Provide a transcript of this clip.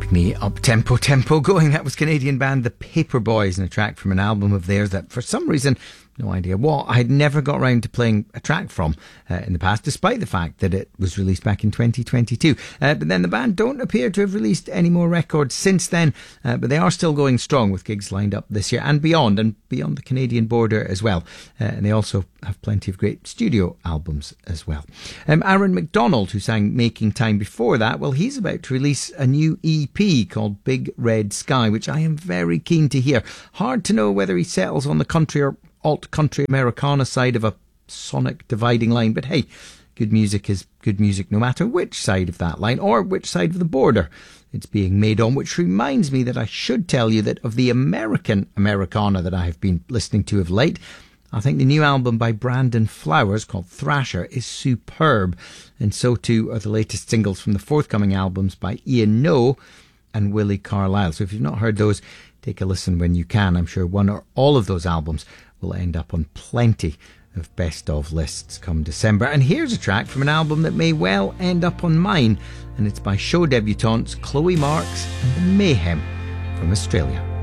Me up tempo going. That was Canadian band The Paperboys and a track from an album of theirs that for some reason, no idea what, I had never got around to playing a track from in the past, despite the fact that it was released back in 2022. But then the band don't appear to have released any more records since then, but they are still going strong with gigs lined up this year and beyond the Canadian border as well. And they also have plenty of great studio albums as well. Aaron McDonald, who sang Making Time before that, well, he's about to release a new EP called Big Red Sky, which I am very keen to hear. Hard to know whether he settles on the country or alt-country Americana side of a sonic dividing line, but hey, good music is good music no matter which side of that line or which side of the border it's being made on, which reminds me that I should tell you that of the American Americana that I have been listening to of late, I think the new album by Brandon Flowers called Thrasher is superb, and so too are the latest singles from the forthcoming albums by Ian Noe and Willie Carlisle. So if you've not heard those, take a listen when you can. I'm sure one or all of those albums will end up on plenty of best of lists come December. And here's a track from an album that may well end up on mine, and it's by show debutantes Chloe Marks and the Mayhem from Australia.